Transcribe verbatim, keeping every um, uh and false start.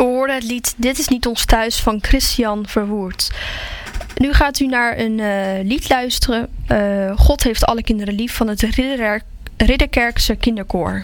hoorde het lied Dit is niet ons thuis van Christian Verwoerd. Nu gaat u naar een uh, lied luisteren. Uh, God heeft alle kinderen lief van het Ridderkerk, Ridderkerkse kinderkoor.